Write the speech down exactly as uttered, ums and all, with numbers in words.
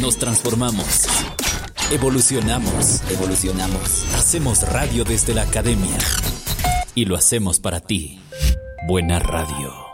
Nos transformamos. Evolucionamos. Evolucionamos. Hacemos radio desde la academia. Y lo hacemos para ti. Buena radio.